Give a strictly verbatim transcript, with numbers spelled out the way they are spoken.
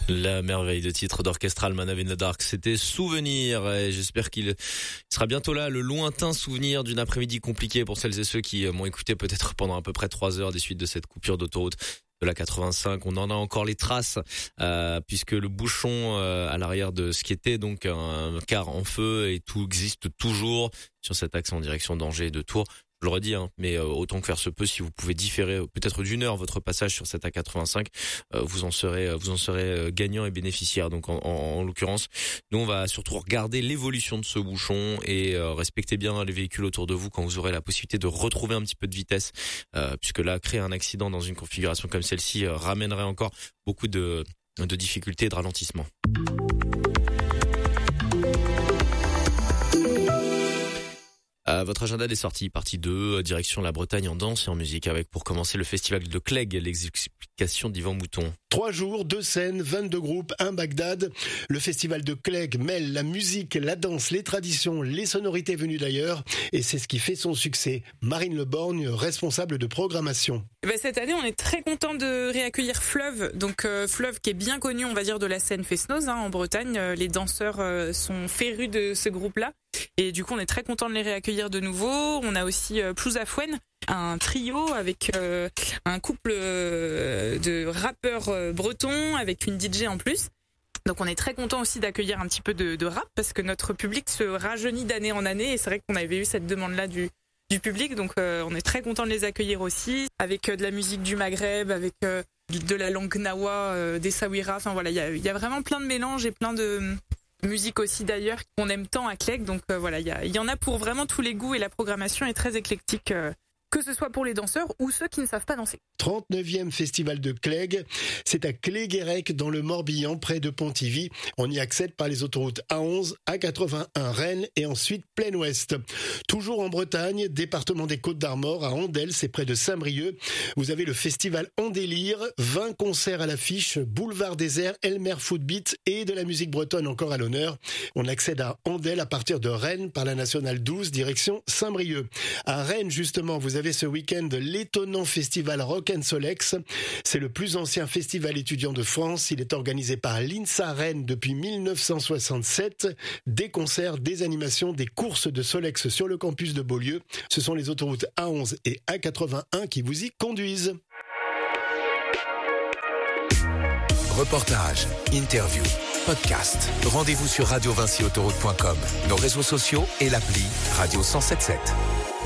La merveille de titre d'Orchestral Man in the Dark, c'était Souvenir, et j'espère qu'il sera bientôt là, le lointain souvenir d'une après-midi compliquée pour celles et ceux qui m'ont écouté peut-être pendant à peu près trois heures des suites de cette coupure d'autoroute de la quatre-vingt-cinq. On en a encore les traces, euh, puisque le bouchon euh, à l'arrière de ce qui était donc un car en feu et tout existe toujours sur cet axe en direction d'Angers et de Tours. Je le redis, hein, mais euh, autant que faire se peut, si vous pouvez différer euh, peut-être d'une heure votre passage sur cette A quatre-vingt-cinq, euh, vous en serez, vous en serez euh, gagnant et bénéficiaire. Donc en, en, en l'occurrence, nous on va surtout regarder l'évolution de ce bouchon et euh, respecter bien les véhicules autour de vous quand vous aurez la possibilité de retrouver un petit peu de vitesse, euh, puisque là, créer un accident dans une configuration comme celle-ci euh, ramènerait encore beaucoup de, de difficultés et de ralentissement. Euh, votre agenda des sorties, partie deux, direction la Bretagne en danse et en musique, avec pour commencer le festival de Clegg, les explications d'Yvan Mouton. Trois jours, deux scènes, vingt-deux groupes, un Bagdad. Le festival de Clegg mêle la musique, la danse, les traditions, les sonorités venues d'ailleurs, et c'est ce qui fait son succès. Marine Leborgne, responsable de programmation. Ben cette année, on est très content de réaccueillir Fleuve, donc euh, Fleuve qui est bien connu, on va dire, de la scène festnoz hein, en Bretagne. Euh, les danseurs euh, sont férus de ce groupe-là. Et du coup, on est très content de les réaccueillir de nouveau. On a aussi euh, Plouzafouen, un trio avec euh, un couple euh, de rappeurs euh, bretons avec une D J en plus. Donc on est très content aussi d'accueillir un petit peu de, de rap parce que notre public se rajeunit d'année en année et c'est vrai qu'on avait eu cette demande-là du, du public. Donc euh, on est très content de les accueillir aussi avec euh, de la musique du Maghreb, avec euh, de la langue gnawa, euh, des Sawira. Enfin voilà, il y a, y a vraiment plein de mélanges et plein de musique aussi d'ailleurs qu'on aime tant à Clegg, donc euh, voilà, il y, a, il y en a pour vraiment tous les goûts et la programmation est très éclectique, euh, que ce soit pour les danseurs ou ceux qui ne savent pas danser. trente-neuvième festival de Clegg, c'est à Cléguérec dans le Morbihan, près de Pontivy. On y accède par les autoroutes A onze, A quatre-vingt-un Rennes et ensuite Plaine Ouest. Toujours en Bretagne, département des Côtes-d'Armor, à Andelle, c'est près de Saint-Brieuc. Vous avez le festival En Délire, vingt concerts à l'affiche, boulevard désert, Elmer Footbeat et de la musique bretonne encore à l'honneur. On accède à Andelle à partir de Rennes par la nationale douze, direction Saint-Brieuc. À Rennes, justement, vous avez ce week-end l'étonnant festival Rock and Solex. C'est le plus ancien festival étudiant de France. Il est organisé par l'INSA Rennes depuis mille neuf cent soixante-sept. Des concerts, des animations, des courses de Solex sur le campus de Beaulieu. Ce sont les autoroutes A onze et A quatre-vingt-un qui vous y conduisent. Reportages, interviews, podcasts. Rendez-vous sur radio vinci autoroute point com, nos réseaux sociaux et l'appli Radio cent soixante-dix-sept.